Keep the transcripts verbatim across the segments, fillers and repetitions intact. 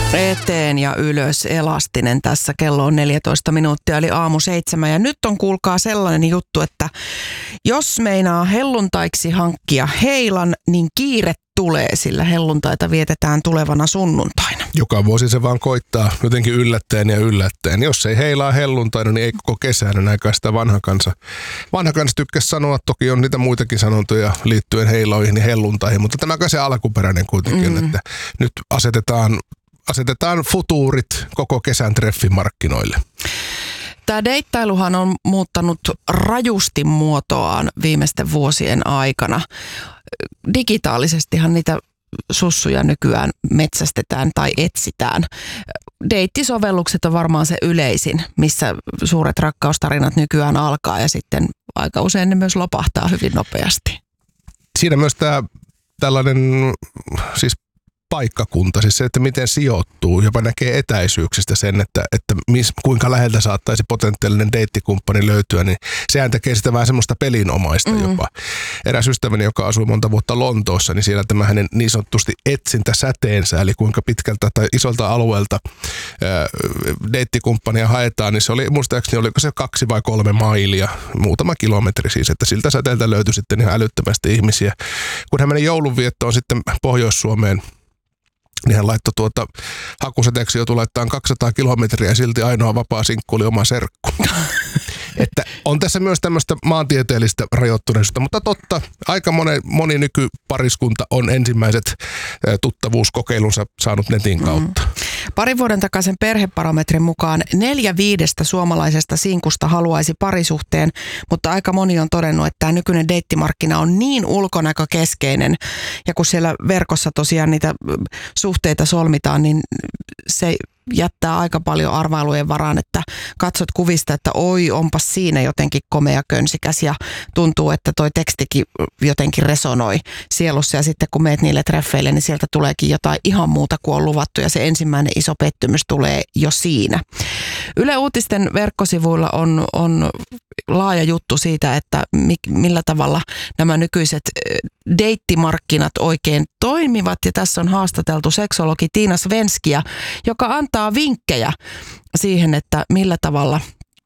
Eteen ja ylös elastinen tässä. Kello on neljätoista minuuttia eli aamu seitsemän. Ja nyt on kuulkaa sellainen juttu, että jos meinaa helluntaiksi hankkia heilan, niin kiire tulee, sillä helluntaita vietetään tulevana sunnuntaina. Joka vuosi se vaan koittaa jotenkin yllättäen ja yllättäen. Jos ei heilaa helluntaina, niin ei koko kesänä aikaa sitä vanha kansa. Vanha kansa tykkäsi sanoa, toki on niitä muitakin sanontoja liittyen heiloihin ja helluntaihin, mutta tämäkö se alkuperäinen kuitenkin, mm. että nyt asetetaan, asetetaan futuurit koko kesän treffimarkkinoille. Tämä deittailuhan on muuttanut rajusti muotoaan viimeisten vuosien aikana. Digitaalisestihan niitä sussuja nykyään metsästetään tai etsitään. Deittisovellukset on varmaan se yleisin, missä suuret rakkaustarinat nykyään alkaa ja sitten aika usein ne myös lopahtaa hyvin nopeasti. Siinä myös tämä tällainen siis paikkakunta, siis se, että miten sijoittuu, jopa näkee etäisyyksistä sen, että, että mis, kuinka läheltä saattaisi potentiaalinen deittikumppani löytyä, niin sehän tekee sitä vähän semmoista pelinomaista mm. jopa. Eräs ystäväni, joka asui monta vuotta Lontoossa, niin siellä tämä hänen niin sanotusti etsintäsäteensä, eli kuinka pitkältä tai isolta alueelta ää, deittikumppania haetaan, niin se oli muistaakseni, oliko se kaksi vai kolme mailia, muutama kilometri siis, että siltä säteeltä löytyi sitten ihan älyttömästi ihmisiä. Kun hän meni joulunviettoon sitten Pohjois-Suomeen, niin hän laittoi tuota hakusäteeksi joutui laittamaan kaksisataa kilometriä ja silti ainoa vapaa sinkku oli oma serkku. Että on tässä myös tämmöistä maantieteellistä rajoittuneisuutta, mutta totta, aika moni, moni nykypariskunta on ensimmäiset tuttavuuskokeilunsa saanut netin kautta. Mm. Parin vuoden takaisen perhebarometrin mukaan neljä viidestä suomalaisesta sinkusta haluaisi parisuhteen, mutta aika moni on todennut, että tämä nykyinen deittimarkkina on niin ulkonäkökeskeinen ja kun siellä verkossa tosiaan niitä suhteita solmitaan, niin se jättää aika paljon arvailujen varaan, että katsot kuvista, että oi, onpas siinä jotenkin komea könsikäs ja tuntuu, että toi tekstikin jotenkin resonoi sielussa ja sitten kun meet niille treffeille, niin sieltä tuleekin jotain ihan muuta kuin on luvattu ja se ensimmäinen iso pettymys tulee jo siinä. Yle Uutisten verkkosivuilla on, on laaja juttu siitä, että mi, millä tavalla nämä nykyiset deittimarkkinat oikein toimivat ja tässä on haastateltu seksologi Tiina Svenskiä, joka antaa vinkkejä siihen, että millä tavalla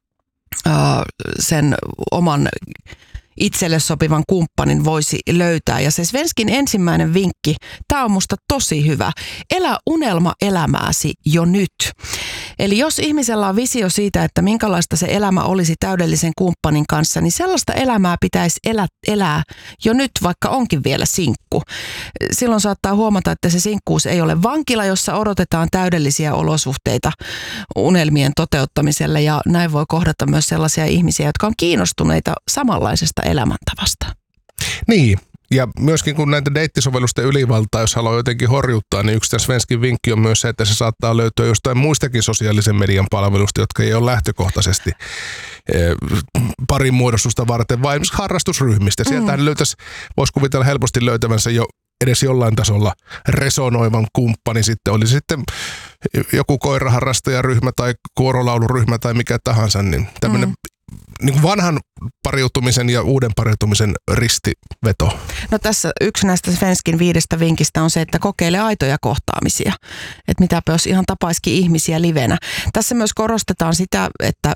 ää, sen oman itselle sopivan kumppanin voisi löytää. Ja se Svenskin ensimmäinen vinkki, tämä on musta tosi hyvä. Elä unelma elämääsi jo nyt. Eli jos ihmisellä on visio siitä, että minkälaista se elämä olisi täydellisen kumppanin kanssa, niin sellaista elämää pitäisi elää, elää jo nyt, vaikka onkin vielä sinkku. Silloin saattaa huomata, että se sinkkuus ei ole vankila, jossa odotetaan täydellisiä olosuhteita unelmien toteuttamiselle. Ja näin voi kohdata myös sellaisia ihmisiä, jotka on kiinnostuneita samanlaisesta elämäntavasta. Niin. Ja myöskin kun näitä deittisovellusten ylivaltaa, jos haluaa jotenkin horjuttaa, niin yksi tämän Svenskin vinkki on myös se, että se saattaa löytyä jostain muistakin sosiaalisen median palvelusta, jotka ei ole lähtökohtaisesti parin muodostusta varten, vaan esimerkiksi harrastusryhmistä. Sieltähän mm. löytäisi, voisi kuvitella helposti löytävänsä jo edes jollain tasolla resonoivan kumppani sitten. Oli sitten joku koiraharrastajaryhmä tai kuorolauluryhmä tai mikä tahansa, niin tämmöinen mm. niin kuin vanhan pariutumisen ja uuden pariutumisen ristiveto. No tässä yksi näistä Svenskin viidestä vinkistä on se, että kokeile aitoja kohtaamisia. Että mitäpä jos ihan tapaisikin ihmisiä livenä. Tässä myös korostetaan sitä, että